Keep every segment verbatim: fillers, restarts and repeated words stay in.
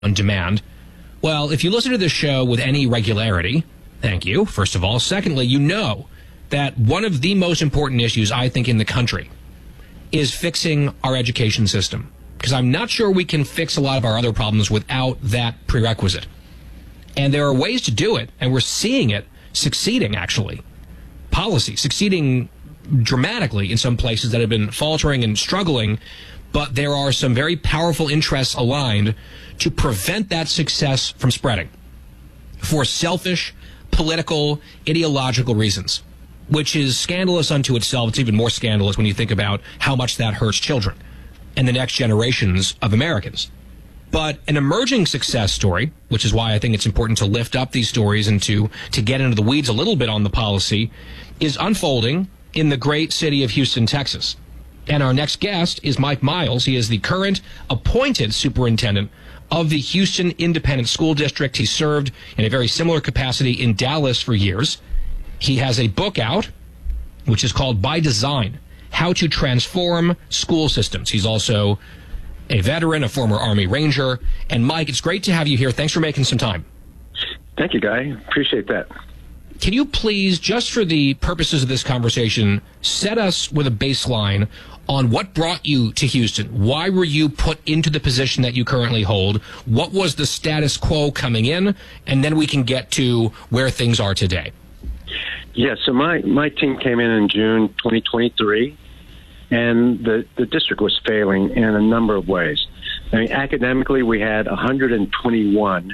on demand. Well, if you listen to this show with any regularity, thank you, first of all. Secondly, you know that one of the most important issues, I think, in the country is fixing our education system. Because I'm not sure we can fix a lot of our other problems without that prerequisite. And there are ways to do it, and we're seeing it succeeding, actually. Policy succeeding dramatically in some places that have been faltering and struggling, but there are some very powerful interests aligned to prevent that success from spreading for selfish, political, ideological reasons, which is scandalous unto itself. It's even more scandalous when you think about how much that hurts children and the next generations of Americans. But an emerging success story, which is why I think it's important to lift up these stories and to, to get into the weeds a little bit on the policy, is unfolding in the great city of Houston, Texas. And our next guest is Mike Miles. He is the current appointed superintendent of the Houston Independent School District. He served in a very similar capacity in Dallas for years. He has a book out, which is called By Design, How to Transform School Systems. He's also a veteran, a former Army Ranger. And Mike, it's great to have you here. Thanks for making some time. Thank you, Guy. Appreciate that. Can you please, just for the purposes of this conversation, set us with a baseline on what brought you to Houston? Why were you put into the position that you currently hold? What was the status quo coming in? And then we can get to where things are today. Yeah, so my, my team came in in June twenty twenty-three, and the, the district was failing in a number of ways. I mean, academically, we had one hundred twenty-one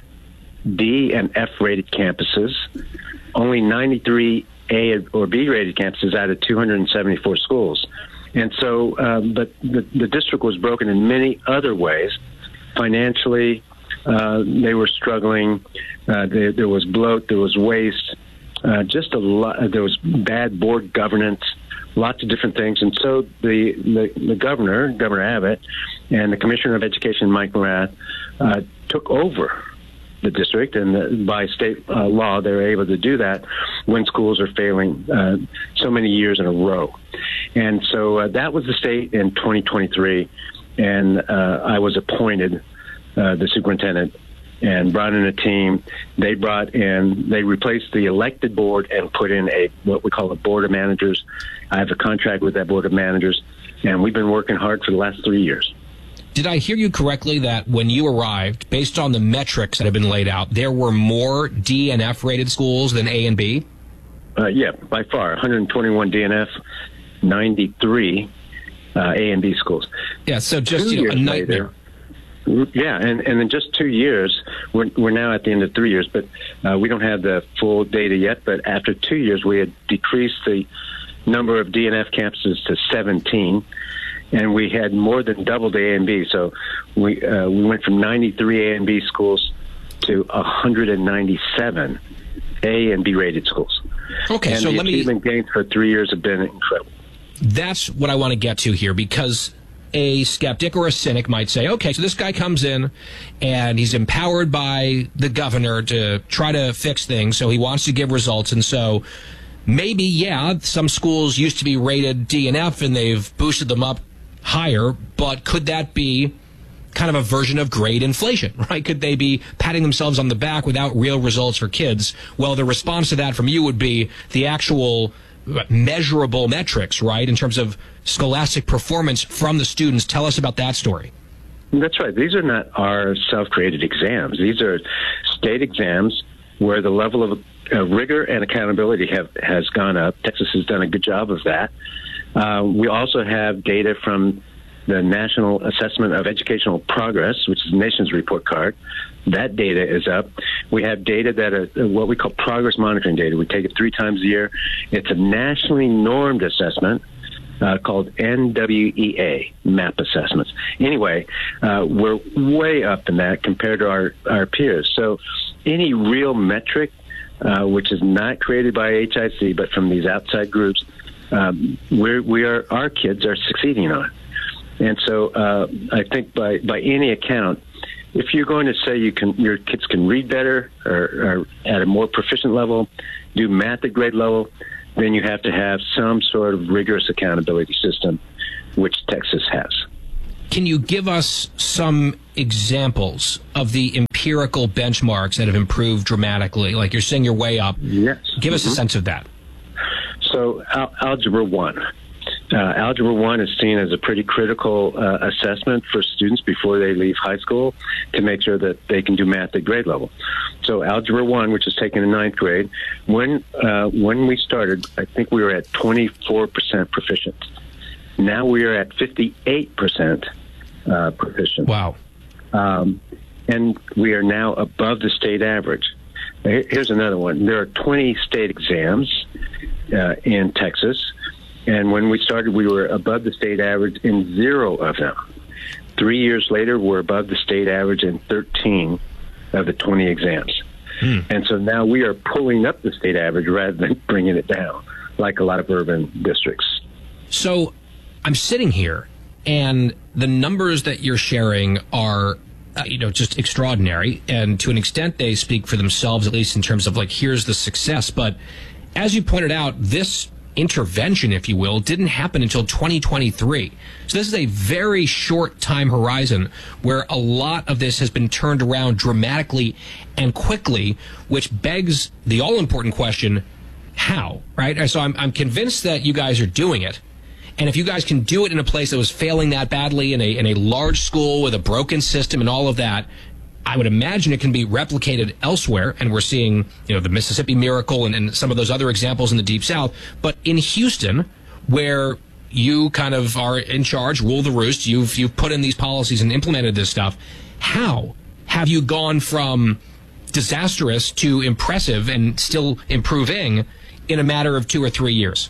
D and F rated campuses, only ninety-three A or B rated campuses out of two hundred seventy-four schools. And so, um, but the, the district was broken in many other ways. Financially, uh, they were struggling. Uh, there, there was bloat, there was waste, uh, just a lot. There was bad board governance, lots of different things. And so the, the, the governor, Governor Abbott, and the Commissioner of Education, Mike Morath, uh, took over the district, and the, by state uh, law, they were able to do that when schools are failing uh, so many years in a row. And so uh, that was the state in twenty twenty-three, and uh, I was appointed uh, the superintendent and brought in a team. They brought in, they replaced the elected board and put in a what we call a board of managers. I have a contract with that board of managers, and we've been working hard for the last three years. Did I hear you correctly that when you arrived, based on the metrics that have been laid out, there were more D and F rated schools than A and B? Uh, yeah, by far. one hundred twenty-one D and F, ninety-three uh, A and B schools. Yeah, so just you know, a nightmare. Later, yeah, and, and in just two years, we're, we're now at the end of three years, but uh, we don't have the full data yet. But after two years, we had decreased the number of D and F campuses to seventeen. And we had more than doubled A and B. So we uh, we went from ninety-three A and B schools to one hundred ninety-seven A and B rated schools. Okay, and so the let me. achievement gains for three years have been incredible. That's what I want to get to here, because a skeptic or a cynic might say, okay, so this guy comes in and he's empowered by the governor to try to fix things, so he wants to give results, and so maybe, yeah, some schools used to be rated D and F and they've boosted them up higher, but could that be kind of a version of grade inflation, right? Could they be patting themselves on the back without real results for kids? Well, the response to that from you would be the actual measurable metrics, right, in terms of scholastic performance from the students. Tell us about that story. That's right. These are not our self-created exams. These are state exams where the level of uh, rigor and accountability have has gone up. Texas has done a good job of that. Uh, we also have data from the National Assessment of Educational Progress, which is the nation's report card. That data is up. We have data that are what we call progress monitoring data. We take it three times a year. It's a nationally normed assessment uh, called N W E A, MAP assessments. Anyway, uh, we're way up in that compared to our, our peers. So any real metric, uh, which is not created by H I C, but from these outside groups, Um, we're, we are, our kids are succeeding on. And so uh, I think by, by any account, if you're going to say you can, your kids can read better or, or at a more proficient level, do math at grade level, then you have to have some sort of rigorous accountability system, which Texas has. Can you give us some examples of the empirical benchmarks that have improved dramatically? Like you're saying you're way up. Yes. Give us mm-hmm. a sense of that. So al- Algebra one. Uh, Algebra one is seen as a pretty critical uh, assessment for students before they leave high school to make sure that they can do math at grade level. So Algebra one, which is taken in ninth grade, when uh, when we started, I think we were at twenty-four percent proficient. Now we are at fifty-eight percent uh, proficient. Wow. Um, and we are now above the state average. Here's another one. There are twenty state exams uh, in Texas. And when we started, we were above the state average in zero of them. Three years later, we're above the state average in thirteen of the twenty exams. Hmm. And so now we are pulling up the state average rather than bringing it down, like a lot of urban districts. So I'm sitting here, and the numbers that you're sharing are, uh, you know, just extraordinary. And to an extent, they speak for themselves, at least in terms of, like, here's the success. But as you pointed out, this intervention, if you will, didn't happen until twenty twenty-three. So this is a very short time horizon where a lot of this has been turned around dramatically and quickly, which begs the all-important question, how, right? So I'm, I'm convinced that you guys are doing it. And if you guys can do it in a place that was failing that badly, in a in a large school with a broken system and all of that, I would imagine it can be replicated elsewhere, and we're seeing, you know, the Mississippi Miracle and, and some of those other examples in the Deep South. But in Houston, where you kind of are in charge, rule the roost, you've you've put in these policies and implemented this stuff, how have you gone from disastrous to impressive and still improving in a matter of two or three years?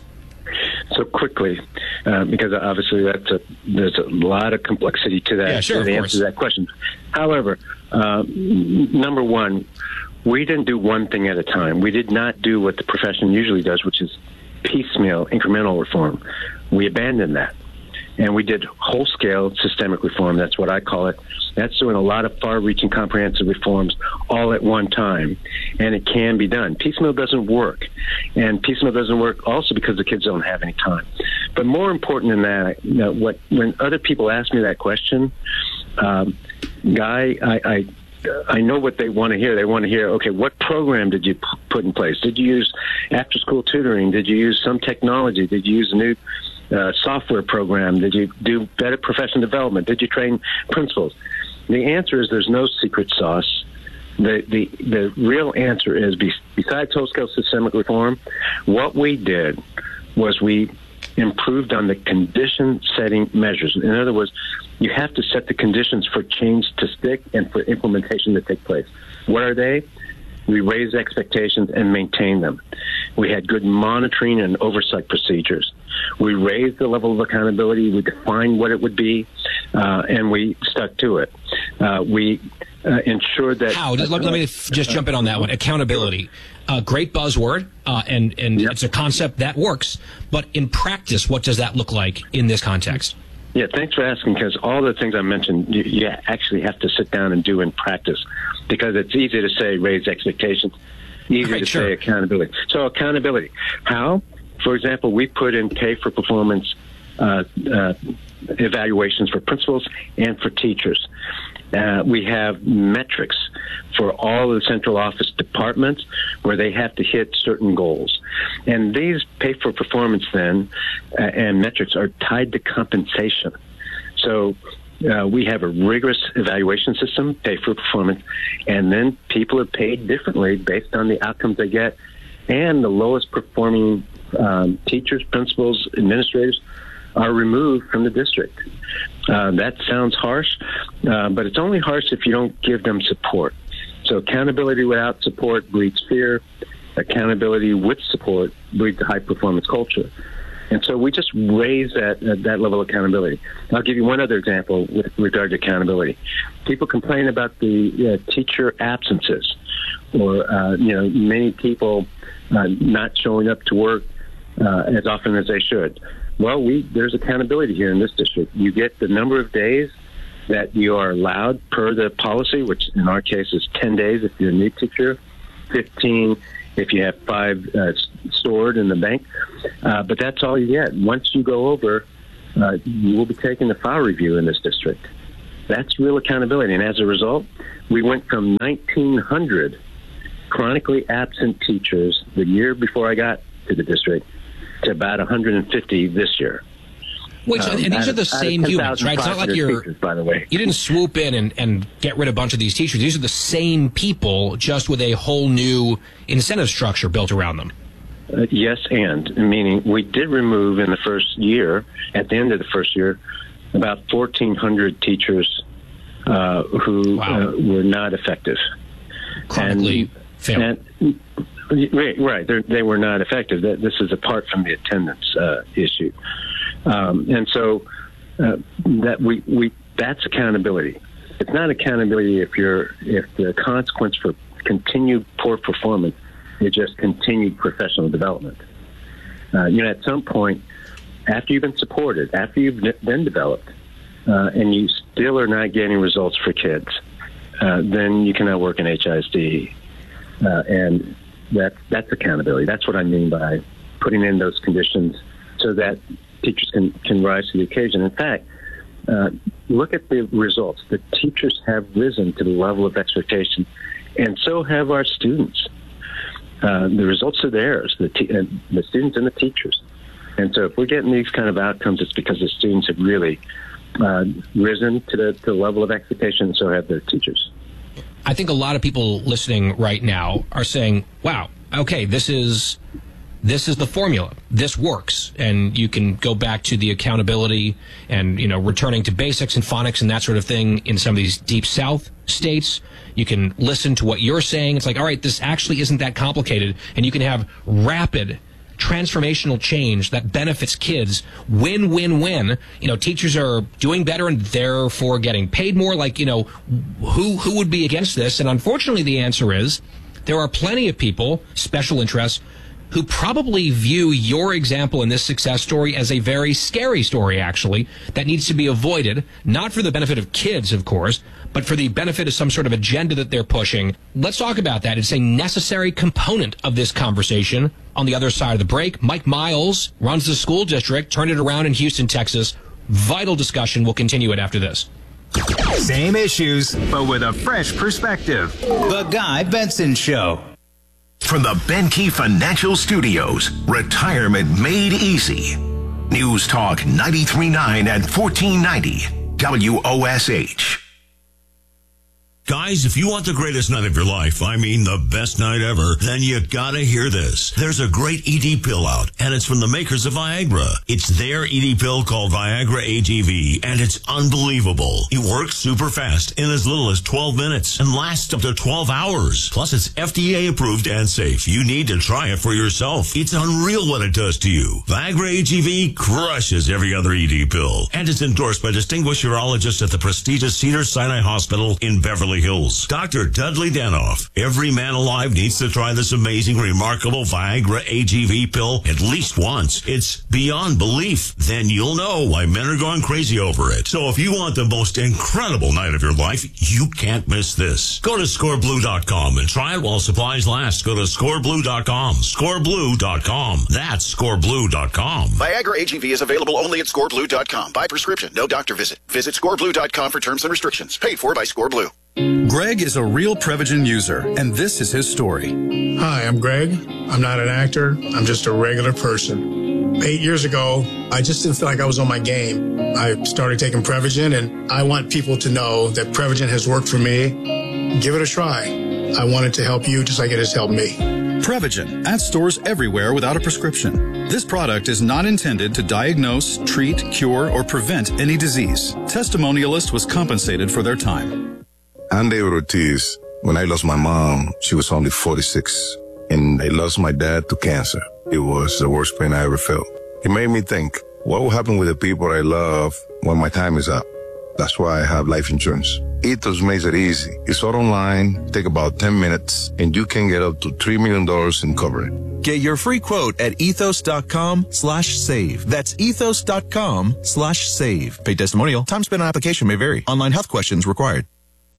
So quickly, uh, because obviously that's a, there's a lot of complexity to that, yeah, sure, to the answer to that question. However, uh, number one, we didn't do one thing at a time. We did not do what the profession usually does, which is piecemeal, incremental reform. We abandoned that. And we did whole-scale systemic reform. That's what I call it. That's doing a lot of far-reaching comprehensive reforms all at one time, and it can be done. Piecemeal doesn't work, and piecemeal doesn't work also because the kids don't have any time. But more important than that, you know, what when other people ask me that question, um, Guy, I, I I know what they want to hear. They want to hear, okay, what program did you p- put in place? Did you use after-school tutoring? Did you use some technology? Did you use a new Uh, software program? Did you do better professional development? Did you train principals? The answer is there's no secret sauce. The the, the real answer is, be, besides whole-scale systemic reform, what we did was we improved on the condition-setting measures. In other words, you have to set the conditions for change to stick and for implementation to take place. What are they? We raised expectations and maintained them. We had good monitoring and oversight procedures. We raised the level of accountability. We defined what it would be, uh, and we stuck to it. Uh, we uh, ensured that... How? Let, let me just jump in on that one. Accountability. Uh, great buzzword, uh, and, and yep. It's a concept that works. But in practice, what does that look like in this context? Yeah, thanks for asking, because all the things I mentioned, you, you actually have to sit down and do in practice, because it's easy to say raise expectations, easy right, to sure. say accountability. So accountability. How? For example, we put in pay-for-performance uh, uh, evaluations for principals and for teachers. Uh, we have metrics for all of the central office departments where they have to hit certain goals. And these pay-for-performance then uh, and metrics are tied to compensation. So uh, we have a rigorous evaluation system, pay-for-performance, and then people are paid differently based on the outcomes they get. And the lowest performing um, teachers, principals, administrators are removed from the district. Uh, that sounds harsh, uh, but it's only harsh if you don't give them support. So accountability without support breeds fear. Accountability with support breeds a high-performance culture. And so we just raise that uh, that level of accountability. I'll give you one other example with regard to accountability. People complain about the uh, teacher absences, or uh, you know, many people uh, not showing up to work uh, as often as they should. Well, we there's accountability here in this district. You get the number of days that you are allowed per the policy, which in our case is ten days if you're a new teacher, fifteen if you have five uh, stored in the bank. Uh, but that's all you get. Once you go over uh, you will be taking the file review in this district. That's real accountability. And as a result, we went from nineteen hundred chronically absent teachers the year before I got to the district to about one hundred fifty this year. Which, um, and these are the same humans, right? It's not like you're, teachers, by the way. You didn't swoop in and, and get rid of a bunch of these teachers. These are the same people, just with a whole new incentive structure built around them. Uh, yes, and meaning we did remove in the first year, at the end of the first year, about fourteen hundred teachers uh, who wow. uh, were not effective. Chronically failed. And, right, right. They were not effective. This is apart from the attendance uh, issue. Um, and so uh, that we, we that's accountability. It's not accountability if you're if the consequence for continued poor performance is just continued professional development. Uh, you know, at some point, after you've been supported, after you've been developed, uh, and you still are not getting results for kids, uh, then you cannot work in H I S D. Uh, and that that's accountability. That's what I mean by putting in those conditions so that teachers can, can rise to the occasion. In fact, uh, look at the results. The teachers have risen to the level of expectation, and so have our students. Uh, the results are theirs, the, te- uh, the students and the teachers. And so if we're getting these kind of outcomes, it's because the students have really uh, risen to the, to the level of expectation, and so have their teachers. I think a lot of people listening right now are saying, wow, okay, this is... This is the formula. This works. And you can go back to the accountability and, you know, returning to basics and phonics and that sort of thing in some of these deep South states. You can listen to what you're saying. It's like, all right, this actually isn't that complicated. And you can have rapid transformational change that benefits kids. Win, win, win. You know, teachers are doing better and therefore getting paid more. Like, you know, who, who would be against this? And unfortunately, the answer is there are plenty of people, special interests, who probably view your example in this success story as a very scary story, actually, that needs to be avoided, not for the benefit of kids, of course, but for the benefit of some sort of agenda that they're pushing. Let's talk about that. It's a necessary component of this conversation. On the other side of the break, Mike Miles runs the school district, turned it around in Houston, Texas. Vital discussion. We'll continue it after this. Same issues, but with a fresh perspective. The Guy Benson Show. From the Benke Financial Studios, Retirement Made Easy. News Talk ninety-three point nine and fourteen ninety W O S H. Guys, if you want the greatest night of your life, I mean the best night ever, then you gotta hear this. There's a great E D pill out, and it's from the makers of Viagra. It's their E D pill called Viagra A G V, and it's unbelievable. It works super fast in as little as twelve minutes and lasts up to twelve hours. Plus, it's F D A approved and safe. You need to try it for yourself. It's unreal what it does to you. Viagra A G V crushes every other E D pill, and it's endorsed by distinguished urologists at the prestigious Cedars-Sinai Hospital in Beverly Hills. Doctor Dudley Danoff. Every man alive needs to try this amazing, remarkable Viagra A G V pill at least once. It's beyond belief. Then you'll know why men are going crazy over it. So if you want the most incredible night of your life, you can't miss this. Go to score blue dot com and try it while supplies last. Go to score blue dot com. score blue dot com. That's score blue dot com. Viagra A G V is available only at score blue dot com. By prescription, no doctor visit. Visit score blue dot com for terms and restrictions. Paid for by ScoreBlue. Greg is a real Prevagen user, and this is his story. Hi, I'm Greg. I'm not an actor. I'm just a regular person. Eight years ago, I just didn't feel like I was on my game. I started taking Prevagen, and I want people to know that Prevagen has worked for me. Give it a try. I want it to help you just like it has helped me. Prevagen, at stores everywhere without a prescription. This product is not intended to diagnose, treat, cure, or prevent any disease. Testimonialist was compensated for their time. I'm David Ortiz. When I lost my mom, she was only forty-six, and I lost my dad to cancer. It was the worst pain I ever felt. It made me think, what will happen with the people I love when my time is up? That's why I have life insurance. Ethos makes it easy. It's all online, take about ten minutes, and you can get up to three million dollars in coverage. Get your free quote at ethos.com slash save. That's ethos.com slash save. Paid testimonial. Time spent on application may vary. Online health questions required.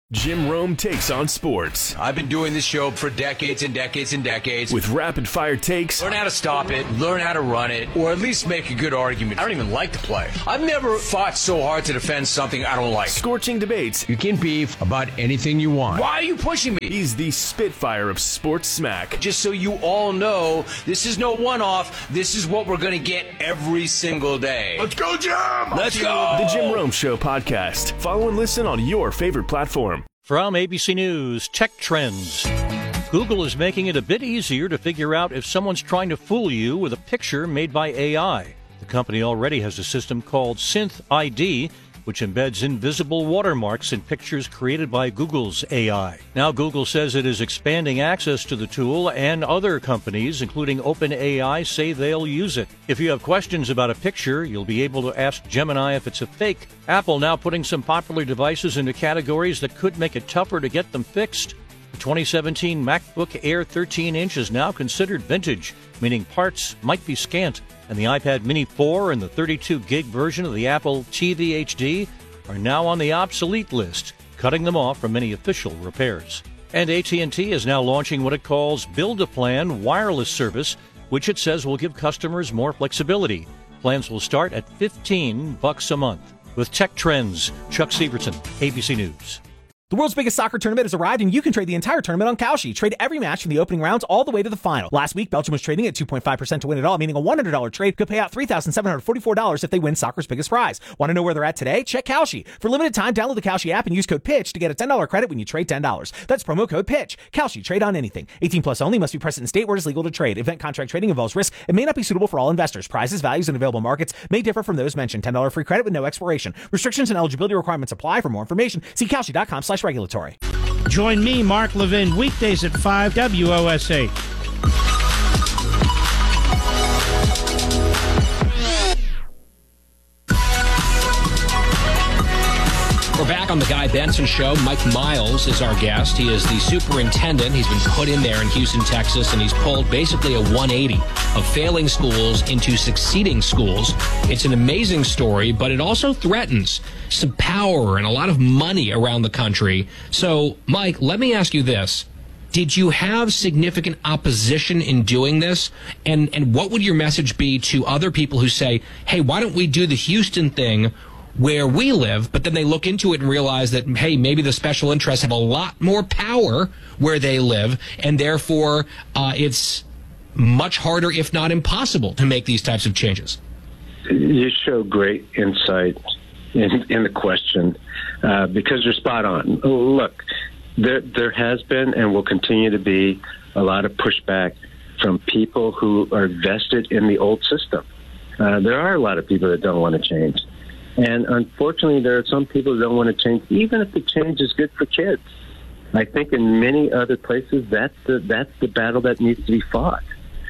Jim Rome takes on sports. I've been doing this show for decades and decades and decades. With rapid-fire takes. Learn how to stop it, learn how to run it, or at least make a good argument. I don't even like to play. I've never fought so hard to defend something I don't like. Scorching debates. You can beef about anything you want. Why are you pushing me? He's the Spitfire of sports smack. Just so you all know, this is no one-off. This is what we're going to get every single day. Let's go, Jim! Let's go! The Jim Rome Show podcast. Follow and listen on your favorite platform. From A B C News, Tech Trends. Google is making it a bit easier to figure out if someone's trying to fool you with a picture made by A I. The company already has a system called Synth I D, which embeds invisible watermarks in pictures created by Google's A I. Now Google says it is expanding access to the tool, and other companies, including OpenAI, say they'll use it. If you have questions about a picture, you'll be able to ask Gemini if it's a fake. Apple now putting some popular devices into categories that could make it tougher to get them fixed. The twenty seventeen MacBook Air thirteen inch is now considered vintage, meaning parts might be scant. And the iPad Mini four and the thirty-two gig version of the Apple T V H D are now on the obsolete list, cutting them off from any official repairs. And A T and T is now launching what it calls Build-A-Plan wireless service, which it says will give customers more flexibility. Plans will start at fifteen bucks a month. With Tech Trends, Chuck Severson, A B C News. The world's biggest soccer tournament has arrived, and you can trade the entire tournament on Kalshi. Trade every match from the opening rounds all the way to the final. Last week, Belgium was trading at two point five percent to win it all, meaning a one hundred dollars trade could pay out three thousand seven hundred forty-four dollars if they win soccer's biggest prize. Want to know where they're at today? Check Kalshi. For limited time, download the Kalshi app and use code PITCH to get a ten dollars credit when you trade ten dollars. That's promo code PITCH. Kalshi. Trade on anything. eighteen plus only. Must be present in state where it is legal to trade. Event contract trading involves risk and may not be suitable for all investors. Prizes, values, and available markets may differ from those mentioned. ten dollars free credit with no expiration. Restrictions and eligibility requirements apply. For more information, see Kalshi.com slash regulatory. Join me, Mark Levin, weekdays at five, W O S eight. We're back on the Guy Benson Show. Mike Miles is our guest. He is the superintendent. He's been put in there in Houston, Texas, and he's pulled basically a one eighty of failing schools into succeeding schools. It's an amazing story, but it also threatens some power and a lot of money around the country. So, Mike, let me ask you this. Did you have significant opposition in doing this? And, and what would your message be to other people who say, hey, why don't we do the Houston thing where we live, but then they look into it and realize that, hey, maybe the special interests have a lot more power where they live, and therefore uh, it's much harder, if not impossible, to make these types of changes? You show great insight in, in the question uh, because you're spot on. Look, there, there has been and will continue to be a lot of pushback from people who are vested in the old system. Uh, there are a lot of people that don't want to change. And unfortunately, there are some people who don't want to change, even if the change is good for kids. I think in many other places, that's the, that's the battle that needs to be fought.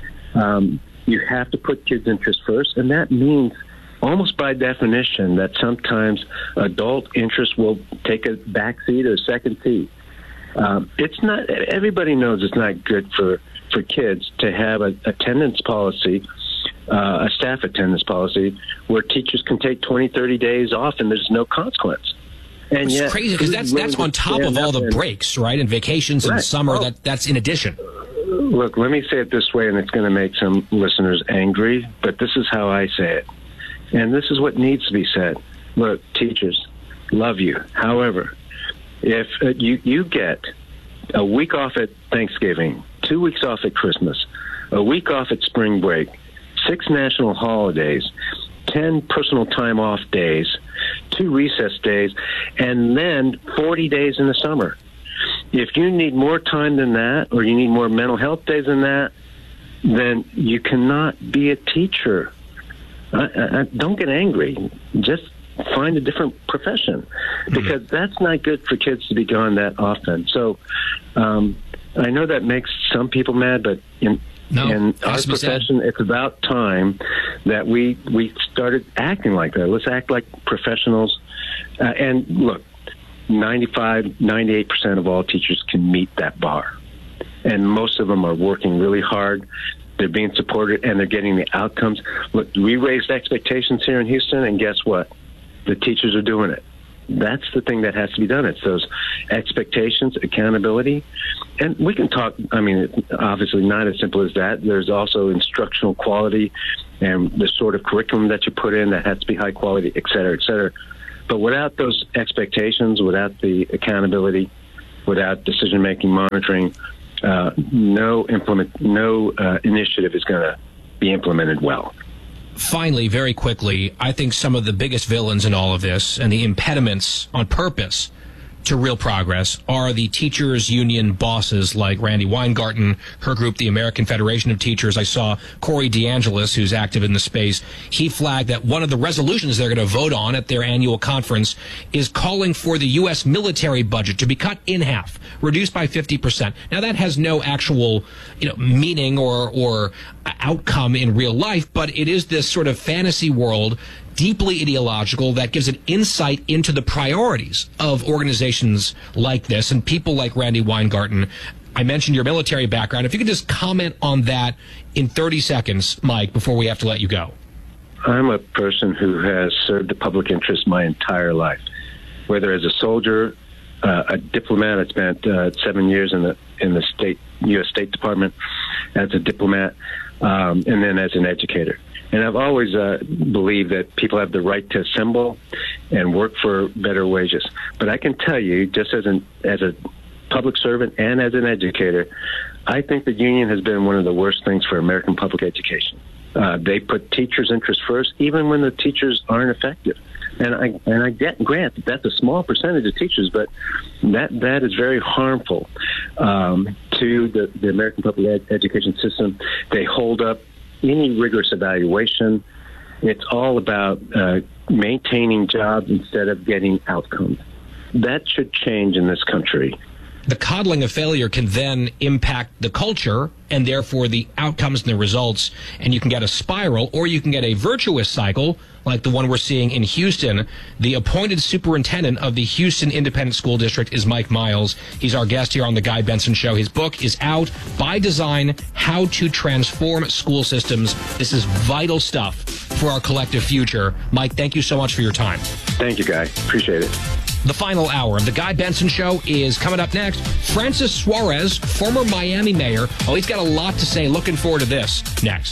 Um, you have to put kids' interests first, and that means almost by definition that sometimes adult interest will take a back seat or a second seat. Um, it's not. Everybody knows it's not good for, for kids to have a attendance policy, uh, a staff attendance policy, where teachers can take twenty, thirty days off and there's no consequence. And it's yet, crazy because that's that's on top of all the and, breaks, right, and vacations in right. the summer. Oh. That that's in addition. Look, let me say it this way, and it's going to make some listeners angry, but this is how I say it, and this is what needs to be said. Look, teachers, love you. However, if uh, you you get a week off at Thanksgiving, two weeks off at Christmas, a week off at spring break, six national holidays, ten personal time off days, two recess days, and then forty days in the summer. If you need more time than that, or you need more mental health days than that, then you cannot be a teacher. I, I, don't get angry. Just find a different profession, because that's not good for kids to be gone that often. So um, I know that makes some people mad, but in, no, in our profession, it's about time that we we started acting like that. Let's act like professionals. Uh, and look, ninety-five, ninety-eight percent of all teachers can meet that bar. And most of them are working really hard. They're being supported, and they're getting the outcomes. Look, we raised expectations here in Houston, and guess what? The teachers are doing it. that's the thing that has to be done. It's those expectations, accountability. And we can talk, I mean, obviously not as simple as that. There's also instructional quality and the sort of curriculum that you put in that has to be high quality, et cetera, et cetera. But without those expectations, without the accountability, without decision-making monitoring, uh, no implement, no uh, initiative is going to be implemented well. Finally, very quickly, I think some of the biggest villains in all of this and the impediments on purpose to real progress are the teachers union bosses like Randi Weingarten, her group, the American Federation of Teachers. I saw Corey DeAngelis, who's active in the space. He flagged that one of the resolutions they're going to vote on at their annual conference is calling for the U S military budget to be cut in half, reduced by fifty percent. Now, that has no actual, you know, meaning or, or outcome in real life, but it is this sort of fantasy world, deeply ideological, that gives an insight into the priorities of organizations like this and people like Randi Weingarten. I mentioned your military background. If you could just comment on that in thirty seconds, Mike, before we have to let you go. I'm a person who has served the public interest my entire life, whether as a soldier, uh, a diplomat. I spent uh, seven years in the in the state U S State Department as a diplomat, um, and then as an educator. And I've always uh, believed that people have the right to assemble and work for better wages. But I can tell you, just as an as a public servant and as an educator, I think the union has been one of the worst things for American public education. Uh, they put teachers' interests first, even when the teachers aren't effective. And I and I get grant that that's a small percentage of teachers, but that that is very harmful um, to the, the American public ed- education system. They hold up any rigorous evaluation. It's all about uh, maintaining jobs instead of getting outcomes. That should change in this country. The coddling of failure can then impact the culture and therefore the outcomes and the results, and you can get a spiral, or you can get a virtuous cycle like the one we're seeing in Houston. The appointed superintendent of the Houston Independent School District is Mike Miles. He's our guest here on The Guy Benson Show. His book is out, By Design, How to Transform School Systems. This is vital stuff for our collective future. Mike, thank you so much for your time. Thank you, Guy. Appreciate it. The final hour of The Guy Benson Show is coming up next. Francis Suarez, former Miami mayor. Oh, he's got a lot to say. Looking forward to this next.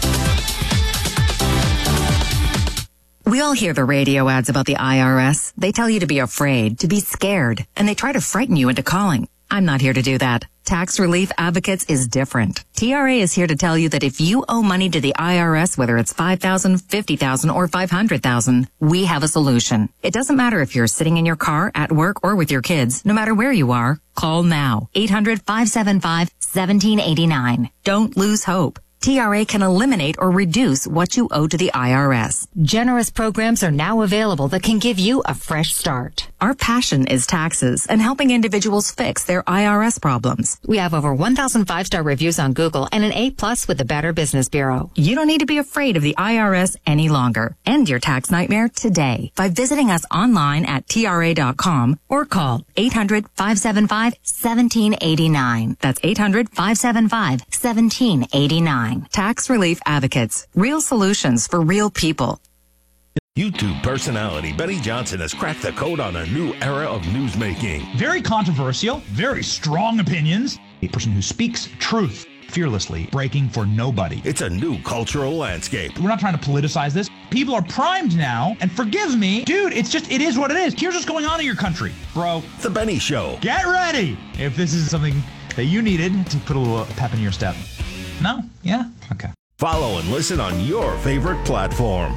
We all hear the radio ads about the I R S. They tell you to be afraid, to be scared, and they try to frighten you into calling. I'm not here to do that. Tax Relief Advocates is different. T R A is here to tell you that if you owe money to the I R S, whether it's five thousand dollars, fifty thousand dollars, or five hundred thousand dollars, we have a solution. It doesn't matter if you're sitting in your car, at work, or with your kids. No matter where you are, call now. eight hundred, five seven five, one seven eight nine. Don't lose hope. T R A can eliminate or reduce what you owe to the I R S. Generous programs are now available that can give you a fresh start. Our passion is taxes and helping individuals fix their I R S problems. We have over one thousand five-star reviews on Google and an A plus with the Better Business Bureau. You don't need to be afraid of the I R S any longer. End your tax nightmare today by visiting us online at T R A dot com or call eight hundred, five seven five, one seven eight nine. That's eight hundred, five seven five, one seven eight nine. Tax Relief Advocates. Real solutions for real people. YouTube personality Benny Johnson has cracked the code on a new era of newsmaking. Very controversial, very strong opinions. A person who speaks truth fearlessly, breaking for nobody. It's a new cultural landscape. We're not trying to politicize this. People are primed now, and forgive me, dude, it's just, it is what it is. Here's what's going on in your country, bro. The Benny Show. Get ready if this is something that you needed to put a little pep in your step. No? Yeah? Okay. Follow and listen on your favorite platform.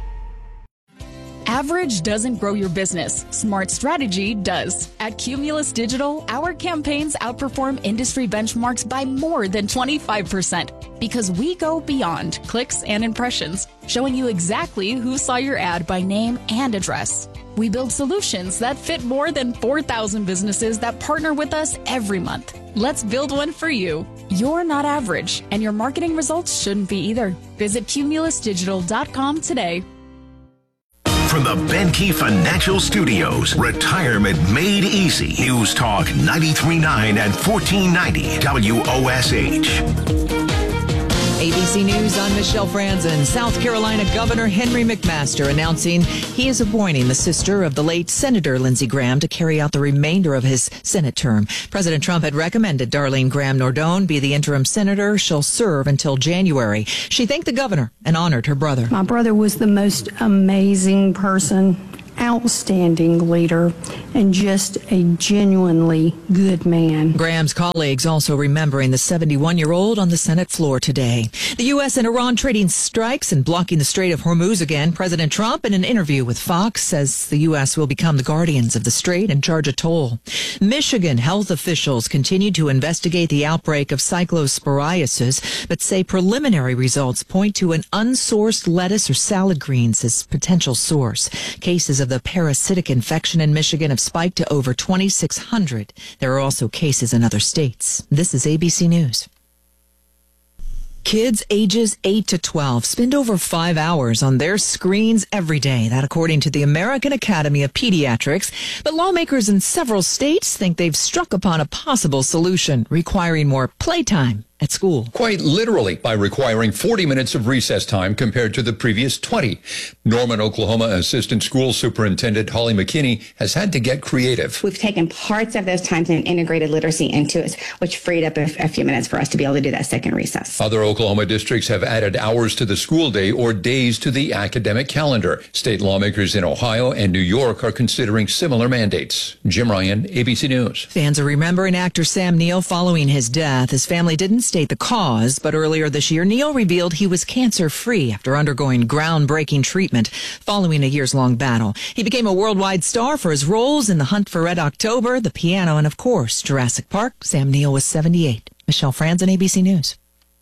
Average doesn't grow your business. Smart strategy does. At Cumulus Digital, our campaigns outperform industry benchmarks by more than twenty-five percent because we go beyond clicks and impressions, showing you exactly who saw your ad by name and address. We build solutions that fit more than four thousand businesses that partner with us every month. Let's build one for you. You're not average, and your marketing results shouldn't be either. Visit Cumulus Digital dot com today. From the Benke Financial Studios, Retirement Made Easy. News Talk ninety-three point nine and fourteen ninety W O S H. A B C News, I'm Michelle Franzen. South Carolina Governor Henry McMaster announcing he is appointing the sister of the late Senator Lindsey Graham to carry out the remainder of his Senate term. President Trump had recommended Darlene Graham Nordone be the interim senator. She'll serve until January. She thanked the governor and honored her brother. My brother was the most amazing person, outstanding leader, and just a genuinely good man. Graham's colleagues also remembering the seventy-one-year-old on the Senate floor today. The U S and Iran trading strikes and blocking the Strait of Hormuz again. President Trump, in an interview with Fox, says the U S will become the guardians of the strait and charge a toll. Michigan health officials continue to investigate the outbreak of cyclosporiasis, but say preliminary results point to an unsourced lettuce or salad greens as potential source. Cases of the parasitic infection in Michigan have spiked to over twenty-six hundred. There are also cases in other states. This is A B C News. Kids ages eight to twelve spend over five hours on their screens every day. That according to the American Academy of Pediatrics. But lawmakers in several states think they've struck upon a possible solution, requiring more playtime at school. Quite literally, by requiring forty minutes of recess time compared to the previous twenty. Norman, Oklahoma Assistant School Superintendent Holly McKinney has had to get creative. We've taken parts of those times and integrated literacy into it, which freed up a, a few minutes for us to be able to do that second recess. Other Oklahoma districts have added hours to the school day or days to the academic calendar. State lawmakers in Ohio and New York are considering similar mandates. Jim Ryan, A B C News. Fans are remembering actor Sam Neill following his death. His family didn't state the cause, but earlier this year, Neill revealed he was cancer-free after undergoing groundbreaking treatment following a years-long battle. He became a worldwide star for his roles in The Hunt for Red October, The Piano, and of course, Jurassic Park. Sam Neill was seventy-eight. Michelle Franzen, A B C News.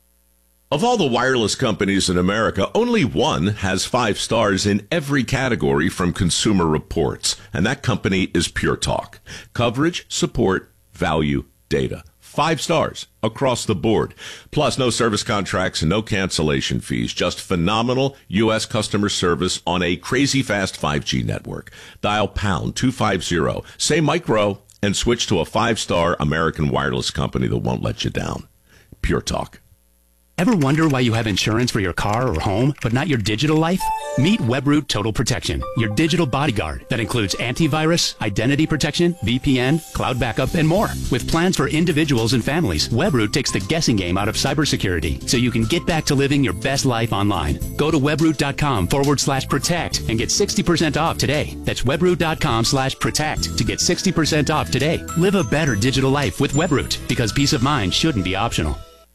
Of all the wireless companies in America, only one has five stars in every category from Consumer Reports, and that company is Pure Talk. Coverage, support, value, data. Five stars across the board. Plus, no service contracts and no cancellation fees. Just phenomenal U S customer service on a crazy fast five G network. Dial pound two fifty, say micro, and switch to a five-star American wireless company that won't let you down. Pure Talk. Ever wonder why you have insurance for your car or home, but not your digital life? Meet Webroot Total Protection, your digital bodyguard that includes antivirus, identity protection, V P N, cloud backup, and more. With plans for individuals and families, Webroot takes the guessing game out of cybersecurity so you can get back to living your best life online. Go to webroot.com forward slash protect and get sixty percent off today. That's webroot.com slash protect to get sixty percent off today. Live a better digital life with Webroot, because peace of mind shouldn't be optional.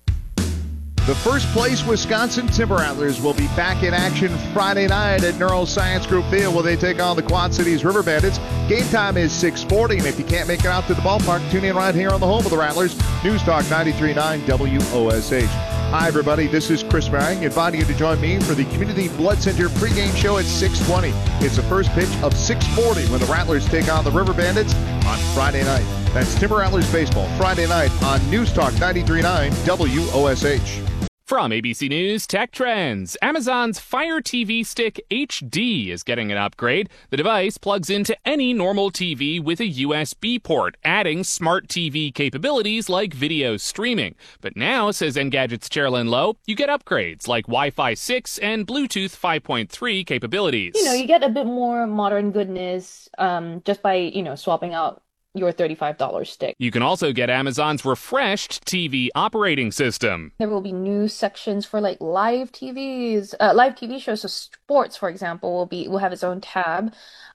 The first place Wisconsin Timber Rattlers will be back in action Friday night at Neuroscience Group Field, where they take on the Quad Cities River Bandits. Game time is six forty, and if you can't make it out to the ballpark, tune in right here on the home of the Rattlers, News Talk ninety-three point nine W O S H. Hi, everybody. This is Chris Marion, inviting you to join me for the Community Blood Center pregame show at six twenty. It's the first pitch of six forty when the Rattlers take on the River Bandits on Friday night. That's Timber Rattlers Baseball, Friday night on News Talk ninety-three point nine W O S H. From A B C News Tech Trends, Amazon's Fire T V Stick H D is getting an upgrade. The device plugs into any normal T V with a U S B port, adding smart T V capabilities like video streaming. But now, says Engadget's Sherilyn Lowe, you get upgrades like Wi-Fi six and Bluetooth five point three capabilities. You know, you get a bit more modern goodness um, just by, you know, swapping out your thirty-five dollars stick. You can also get Amazon's refreshed T V operating system. There will be news sections for like live T Vs, uh, live T V shows. So sports, for example, will be will have its own tab.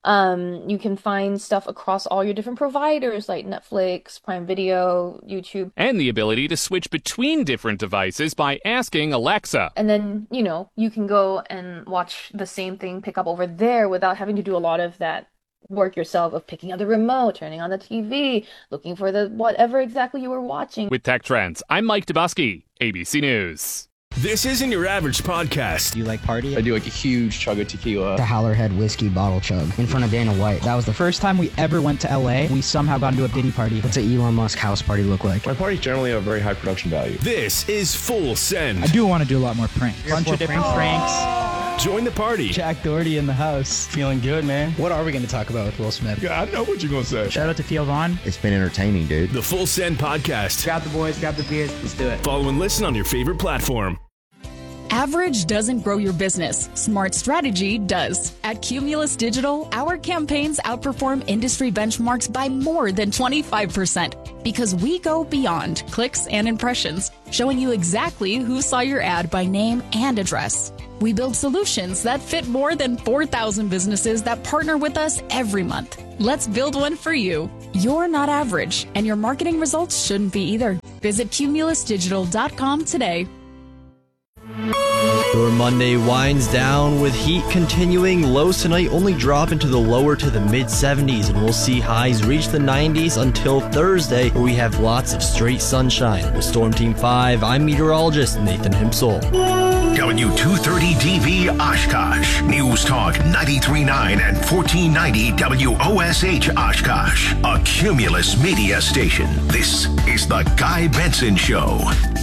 Um, you can find stuff across all your different providers like Netflix, Prime Video, YouTube. And the ability to switch between different devices by asking Alexa. And then, you know, you can go and watch the same thing pick up over there without having to do a lot of that work yourself of picking up the remote, turning on the T V, looking for the whatever exactly you were watching. With Tech Trends, I'm Mike Dubusky, A B C News. This isn't your average podcast. Do you like party? I do like a huge chug of tequila. The Howlerhead whiskey bottle chug in front of Dana White. That was the first time we ever went to L A. We somehow got into a Diddy party. What's an Elon Musk house party look like? My parties generally have very high production value. This is Full Send. I do want to do a lot more pranks. A bunch of different pranks. pranks. Join the party. Jack Doherty in the house. Feeling good, man. What are we going to talk about with Will Smith? Yeah, I know what you're going to say. Shout out to Theo Vaughn. It's been entertaining, dude. The Full Send podcast. Grab the boys, grab the beers. Let's do it. Follow and listen on your favorite platform. Average doesn't grow your business. Smart strategy does. At Cumulus Digital, our campaigns outperform industry benchmarks by more than twenty-five percent because we go beyond clicks and impressions, showing you exactly who saw your ad by name and address. We build solutions that fit more than four thousand businesses that partner with us every month. Let's build one for you. You're not average, and your marketing results shouldn't be either. Visit cumulus digital dot com today. Your Monday winds down with heat continuing. Lows tonight only drop into the lower to the mid seventies, and we'll see highs reach the nineties until Thursday, where we have lots of straight sunshine. With Storm Team five, I'm meteorologist Nathan Himsel. W two thirty D V Oshkosh. News Talk ninety-three point nine and fourteen ninety W O S H Oshkosh. A Cumulus media station. This is the Guy Benson Show.